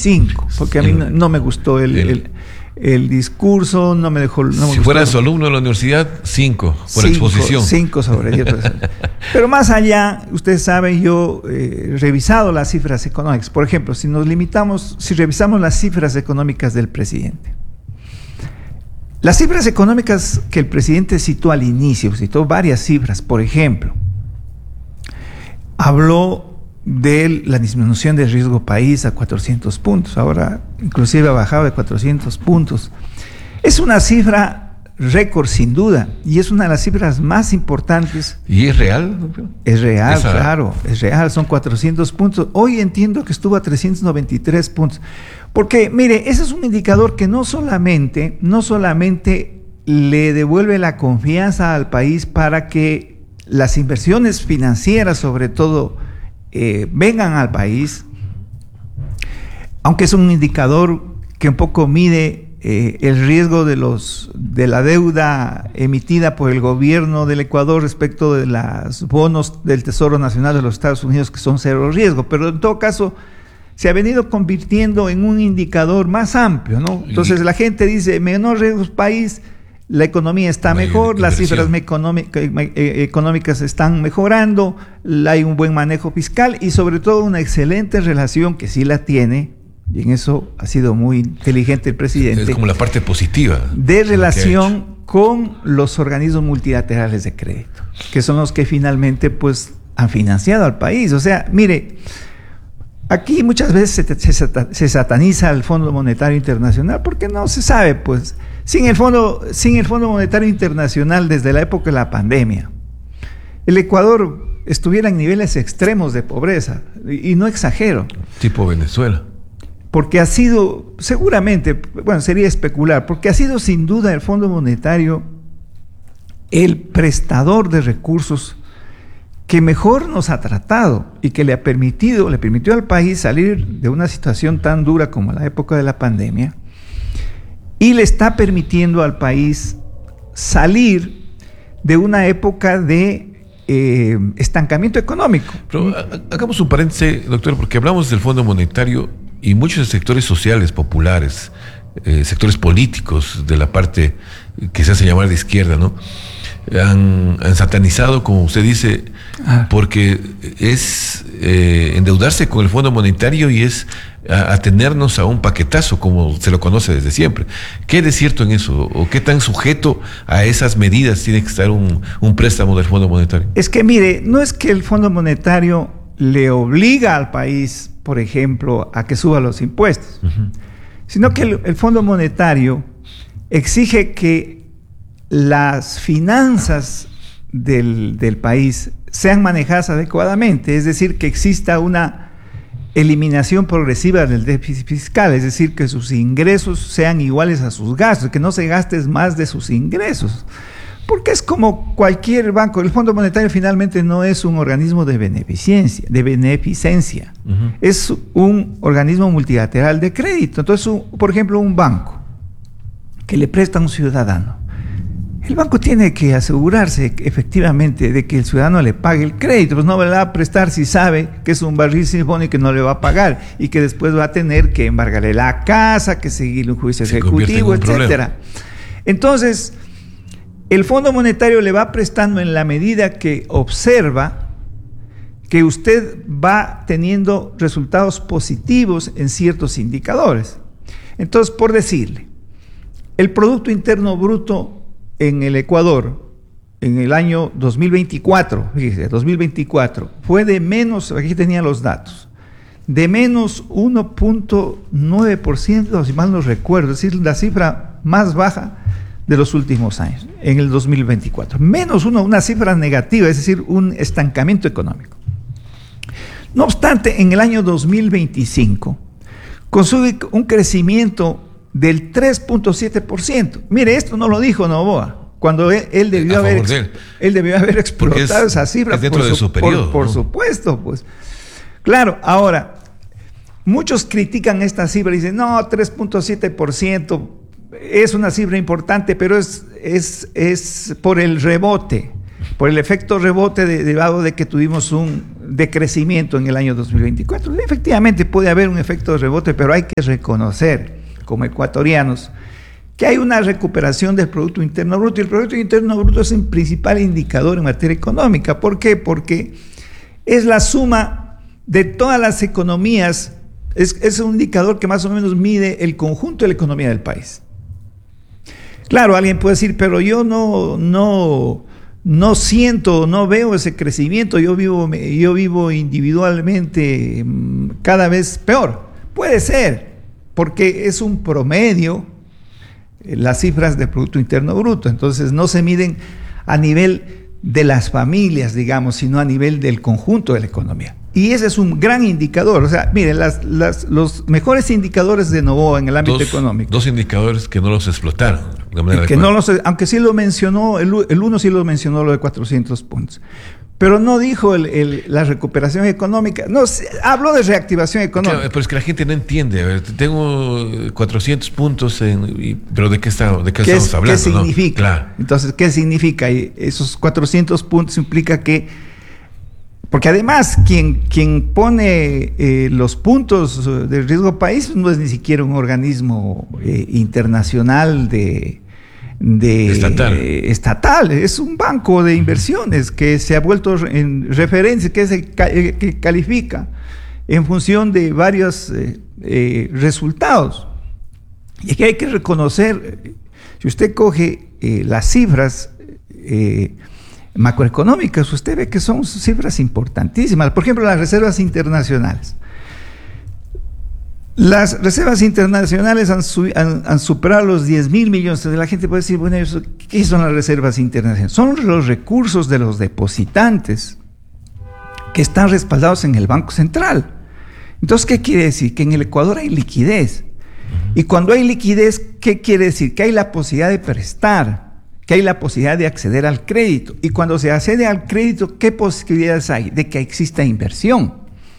25, porque a mí no me gustó el discurso, no me dejó. Si fuera su alumno de la universidad, 5 por exposición. 5 sobre 10. Pero más allá, ustedes saben, yo he revisado las cifras económicas. Por ejemplo, si revisamos las cifras económicas del presidente. Las cifras económicas que el presidente citó al inicio, citó varias cifras. Por ejemplo, habló de la disminución del riesgo país a 400 puntos. Ahora, inclusive ha bajado de 400 puntos. Es una cifra récord, sin duda, y es una de las cifras más importantes. ¿Y es real? Es real, claro, es real, son 400 puntos. Hoy entiendo que estuvo a 393 puntos. Porque, mire, ese es un indicador que no solamente le devuelve la confianza al país para que las inversiones financieras, sobre todo, vengan al país, aunque es un indicador que un poco mide el riesgo de la deuda emitida por el gobierno del Ecuador respecto de los bonos del Tesoro Nacional de los Estados Unidos, que son cero riesgo, pero en todo caso se ha venido convirtiendo en un indicador más amplio, ¿no? Entonces la gente dice, menor riesgo país, la economía está mejor, las cifras económicas están mejorando, hay un buen manejo fiscal y sobre todo una excelente relación, que sí la tiene, y en eso ha sido muy inteligente el presidente. Es como la parte positiva. De relación con los organismos multilaterales de crédito, que son los que finalmente pues han financiado al país. O sea, mire, aquí muchas veces se sataniza el Fondo Monetario Internacional porque no se sabe, pues, sin el Fondo Monetario Internacional desde la época de la pandemia, el Ecuador estuviera en niveles extremos de pobreza, y no exagero. Tipo Venezuela. Porque ha sido, seguramente, bueno, sería especular, porque ha sido sin duda el Fondo Monetario el prestador de recursos que mejor nos ha tratado y que le permitió al país salir de una situación tan dura como la época de la pandemia, y le está permitiendo al país salir de una época de estancamiento económico. Pero hagamos un paréntesis, doctor, porque hablamos del Fondo Monetario y muchos sectores sociales populares, sectores políticos de la parte que se hace llamar de izquierda, ¿no? Han satanizado, como usted dice, porque es endeudarse con el Fondo Monetario y es atenernos a un paquetazo, como se lo conoce desde siempre. ¿Qué de cierto en eso? ¿O qué tan sujeto a esas medidas tiene que estar un préstamo del Fondo Monetario? Es que, mire, no es que el Fondo Monetario le obliga al país, por ejemplo, a que suba los impuestos, sino que el Fondo Monetario exige que las finanzas del país sean manejadas adecuadamente, es decir, que exista una eliminación progresiva del déficit fiscal, es decir, que sus ingresos sean iguales a sus gastos, que no se gaste más de sus ingresos, porque es como cualquier banco. El Fondo Monetario finalmente no es un organismo de beneficencia, es un organismo multilateral de crédito. Entonces, por ejemplo, un banco que le presta a un ciudadano, el banco tiene que asegurarse efectivamente de que el ciudadano le pague el crédito, pues no le va a prestar si sabe que es un barril sin fondo y que no le va a pagar, y que después va a tener que embargarle la casa, que seguirle un juicio ejecutivo, etcétera. Entonces, el Fondo Monetario le va prestando en la medida que observa que usted va teniendo resultados positivos en ciertos indicadores. Entonces, por decirle, el Producto Interno Bruto en el Ecuador, en el año 2024, fíjese, 2024, fue de menos, aquí tenía los datos, de menos 1.9%, si mal no recuerdo, es decir, la cifra más baja de los últimos años, en el 2024. Menos una cifra negativa, es decir, un estancamiento económico. No obstante, en el año 2025, consigue un crecimiento del 3.7%. Mire, esto no lo dijo Noboa, cuando él debió haber explotado esa cifra. Es dentro de su periodo. Por supuesto, pues. Claro, ahora, muchos critican esta cifra y dicen, no, 3.7% es una cifra importante, pero es por el rebote, por el efecto rebote derivado de que tuvimos de crecimiento en el año 2024. Efectivamente puede haber un efecto de rebote, pero hay que reconocer como ecuatorianos que hay una recuperación del Producto Interno Bruto, y el Producto Interno Bruto es el principal indicador en materia económica. ¿Por qué? Porque es la suma de todas las economías, es un indicador que más o menos mide el conjunto de la economía del país. Claro, alguien puede decir, pero yo no siento, no veo ese crecimiento, yo vivo individualmente cada vez peor. Puede ser, porque es un promedio las cifras del Producto Interno Bruto, entonces no se miden a nivel de las familias, digamos, sino a nivel del conjunto de la economía. Y ese es un gran indicador. O sea, miren, los mejores indicadores de Novoa en el ámbito económico. Dos indicadores que no los explotaron de manera que aunque sí lo mencionó, el uno sí lo mencionó, lo de 400 puntos. Pero no dijo la recuperación económica. No, habló de reactivación económica. Claro, pero es que la gente no entiende. A ver, tengo 400 puntos, pero ¿de qué estamos hablando? ¿Qué significa? ¿No? Claro. Entonces, ¿qué significa? Y esos 400 puntos implica que... Porque además, quien pone los puntos de riesgo país no es ni siquiera un organismo internacional estatal, es un banco de inversiones que se ha vuelto en referencia, que califica en función de varios resultados. Y aquí hay que reconocer, si usted coge las cifras macroeconómicas, usted ve que son cifras importantísimas. Por ejemplo, las reservas internacionales. Las reservas internacionales han superado los 10.000 millones. La gente puede decir, bueno, ¿qué son las reservas internacionales? Son los recursos de los depositantes que están respaldados en el Banco Central. Entonces, ¿qué quiere decir? Que en el Ecuador hay liquidez. Y cuando hay liquidez, ¿qué quiere decir? Que hay la posibilidad de prestar, que hay la posibilidad de acceder al crédito. Y cuando se accede al crédito, ¿qué posibilidades hay? De que exista inversión.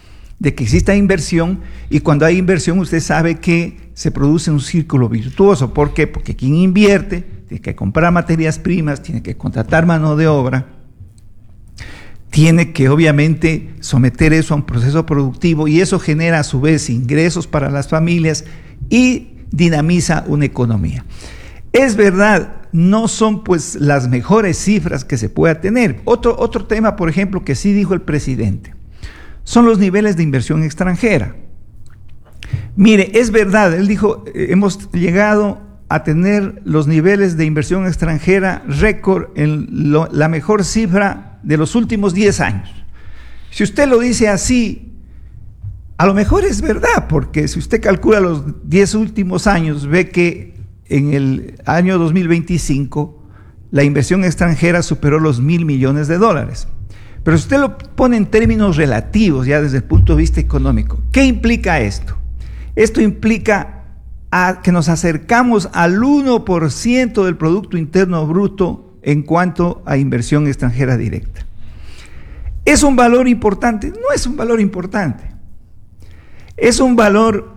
Y cuando hay inversión, usted sabe que se produce un círculo virtuoso. ¿Por qué? Porque quien invierte tiene que comprar materias primas, tiene que contratar mano de obra, tiene que obviamente someter eso a un proceso productivo, y eso genera a su vez ingresos para las familias y dinamiza una economía. Es verdad, no son pues las mejores cifras que se pueda tener. Otro tema, por ejemplo, que sí dijo el presidente, son los niveles de inversión extranjera. Mire, es verdad, él dijo, hemos llegado a tener los niveles de inversión extranjera récord en la mejor cifra de los últimos 10 años. Si usted lo dice así, a lo mejor es verdad, porque si usted calcula los 10 últimos años, ve que en el año 2025 la inversión extranjera superó los $1.000 millones. Pero si usted lo pone en términos relativos, ya desde el punto de vista económico, ¿qué implica esto? Esto implica que nos acercamos al 1% del Producto Interno Bruto en cuanto a inversión extranjera directa. ¿Es un valor importante? No es un valor importante. Es un valor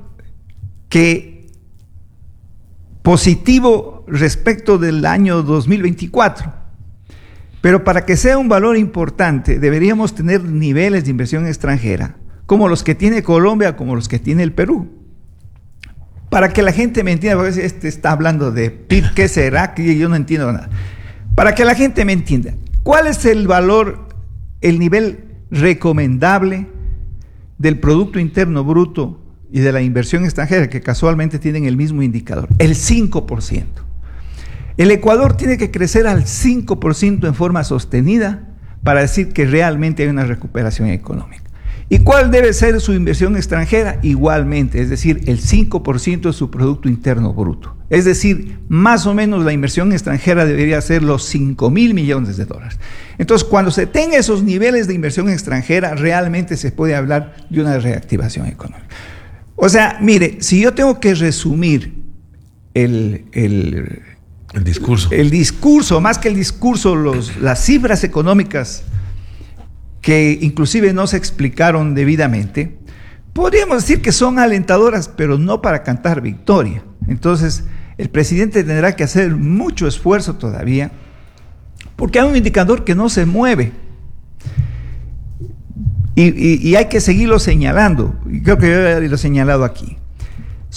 positivo respecto del año 2024. Pero para que sea un valor importante, deberíamos tener niveles de inversión extranjera, como los que tiene Colombia, como los que tiene el Perú. Para que la gente me entienda, porque está hablando de PIB, ¿qué será? Que yo no entiendo nada. Para que la gente me entienda, ¿cuál es el valor, el nivel recomendable del Producto Interno Bruto y de la inversión extranjera, que casualmente tienen el mismo indicador? El 5%. El Ecuador tiene que crecer al 5% en forma sostenida para decir que realmente hay una recuperación económica. ¿Y cuál debe ser su inversión extranjera? Igualmente, es decir, el 5% de su Producto Interno Bruto. Es decir, más o menos la inversión extranjera debería ser los $5.000 millones. Entonces, cuando se tenga esos niveles de inversión extranjera, realmente se puede hablar de una reactivación económica. O sea, mire, si yo tengo que resumir el discurso, más que el discurso, las cifras económicas que inclusive no se explicaron debidamente, podríamos decir que son alentadoras, pero no para cantar victoria. Entonces, el presidente tendrá que hacer mucho esfuerzo todavía, porque hay un indicador que no se mueve. Y hay que seguirlo señalando. Y creo que yo lo he señalado aquí.